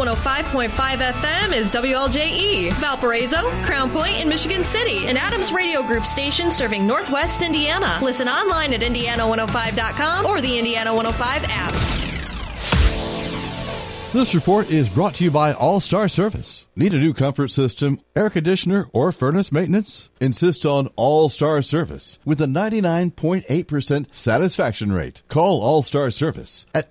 105.5 FM is WLJE, Valparaiso, Crown Point, and Michigan City, an Adams Radio Group station serving Northwest Indiana. Listen online at Indiana105.com or the Indiana 105 app. This report is brought to you by All-Star Service. Need a new comfort system, air conditioner, or furnace maintenance? Insist on All-Star Service with a 99.8% satisfaction rate. Call All-Star Service at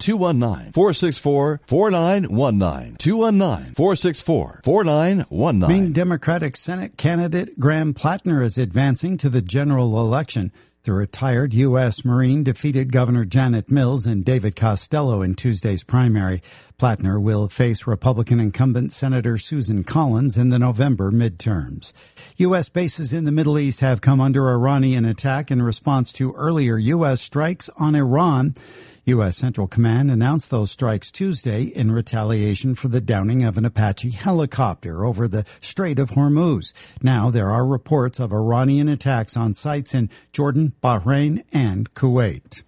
219-464-4919. 219-464-4919. Maine Democratic Senate candidate Graham Plattner is advancing to the general election. The retired U.S. Marine defeated Governor Janet Mills and David Costello in Tuesday's primary. Plattner will face Republican incumbent Senator Susan Collins in the November midterms. U.S. bases in the Middle East have come under Iranian attack in response to earlier U.S. strikes on Iran. U.S. Central Command announced those strikes Tuesday in retaliation for the downing of an Apache helicopter over the Strait of Hormuz. Now there are reports of Iranian attacks on sites in Jordan, Bahrain, and Kuwait.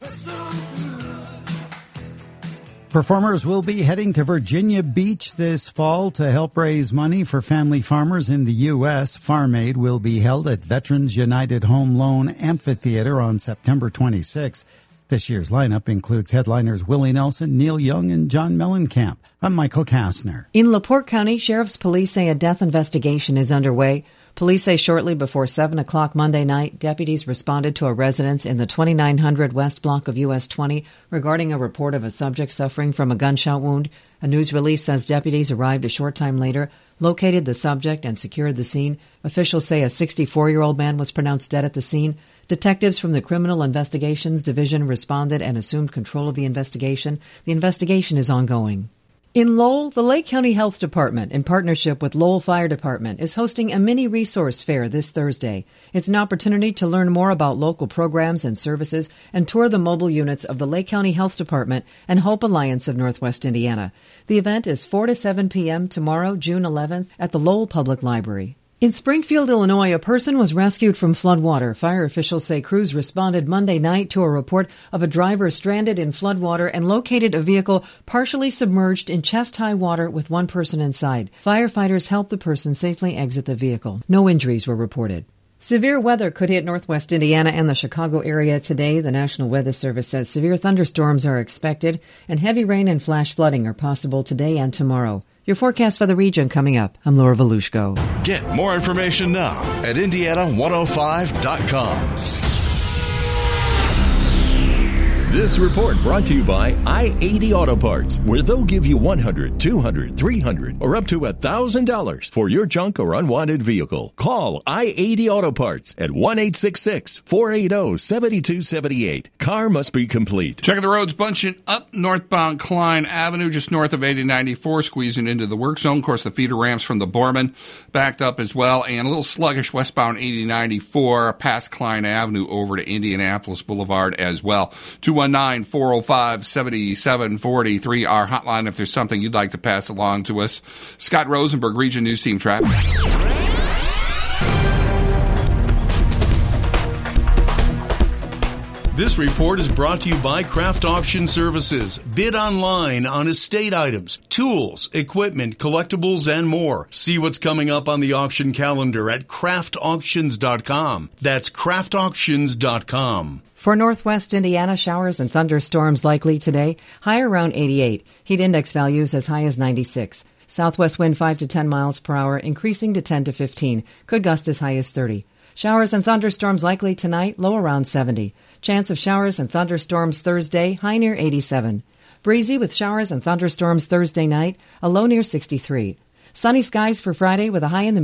Performers will be heading to Virginia Beach this fall to help raise money for family farmers in the U.S. Farm Aid will be held at Veterans United Home Loan Amphitheater on September 26th. This year's lineup includes headliners Willie Nelson, Neil Young, and John Mellencamp. I'm Michael Kastner. In LaPorte County, Sheriff's Police say a death investigation is underway. Police say shortly before 7 o'clock Monday night, deputies responded to a residence in the 2900 West Block of US 20 regarding a report of a subject suffering from a gunshot wound. A news release says deputies arrived a short time later, located the subject, and secured the scene. Officials say a 64-year-old man was pronounced dead at the scene. Detectives from the Criminal Investigations Division responded and assumed control of the investigation. The investigation is ongoing. In Lowell, the Lake County Health Department, in partnership with Lowell Fire Department, is hosting a mini resource fair this Thursday. It's an opportunity to learn more about local programs and services and tour the mobile units of the Lake County Health Department and Hope Alliance of Northwest Indiana. The event is 4 to 7 p.m. tomorrow, June 11th, at the Lowell Public Library. In Springfield, Illinois, a person was rescued from floodwater. Fire officials say crews responded Monday night to a report of a driver stranded in floodwater and located a vehicle partially submerged in chest-high water with one person inside. Firefighters helped the person safely exit the vehicle. No injuries were reported. Severe weather could hit northwest Indiana and the Chicago area today. The National Weather Service says severe thunderstorms are expected and heavy rain and flash flooding are possible today and tomorrow. Your forecast for the region coming up. I'm Laura Volushko. Get more information now at Indiana105.com. This report brought to you by I-80 Auto Parts, where they'll give you $100, $200, $300, or up to $1,000 for your junk or unwanted vehicle. Call I-80 Auto Parts at 1-866-480-7278. Car must be complete. Checking the roads, bunching up northbound Klein Avenue, just north of 8094, squeezing into the work zone. Of course, the feeder ramps from the Borman backed up as well, and a little sluggish westbound 8094 past Klein Avenue over to Indianapolis Boulevard as well. 219-405-7743, our hotline if there's something you'd like to pass along to us. Scott Rosenberg, Region News Team Traffic. This report is brought to you by Craft Auction Services. Bid online on estate items, tools, equipment, collectibles, and more. See what's coming up on the auction calendar at craftauctions.com. That's craftauctions.com. For northwest Indiana, showers and thunderstorms likely today. High around 88. Heat index values as high as 96. Southwest wind 5 to 10 miles per hour, increasing to 10 to 15. Could gust as high as 30. Showers and thunderstorms likely tonight, low around 70. Chance of showers and thunderstorms Thursday, high near 87. Breezy with showers and thunderstorms Thursday night, a low near 63. Sunny skies for Friday with a high in the